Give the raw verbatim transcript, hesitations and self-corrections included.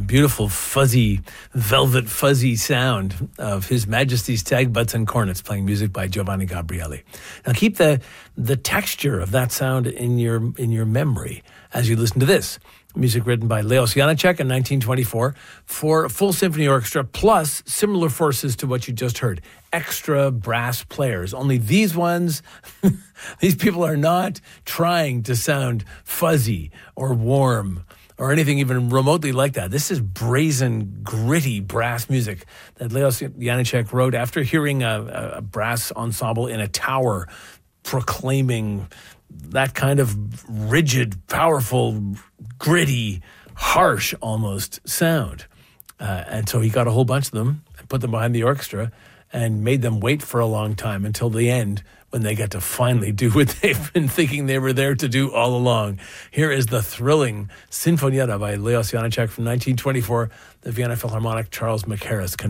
beautiful, fuzzy, velvet, fuzzy sound of His Majesty's Stag Butts and Cornets playing music by Giovanni Gabrieli. Now keep the the texture of that sound in your in your memory as you listen to this. Music written by Leos Janáček in nineteen twenty-four for a full symphony orchestra, plus similar forces to what you just heard. Extra brass players. Only these ones, these people are not trying to sound fuzzy or warm or anything even remotely like that. This is brazen, gritty brass music that Leos Janáček wrote after hearing a, a brass ensemble in a tower proclaiming that kind of rigid, powerful, gritty, harsh almost sound. Uh, and so he got a whole bunch of them and put them behind the orchestra and made them wait for a long time until the end when they get to finally do what they've been thinking they were there to do all along. Here is the thrilling Sinfonietta by Leos Janáček from nineteen twenty-four, the Vienna Philharmonic Charles Mackerras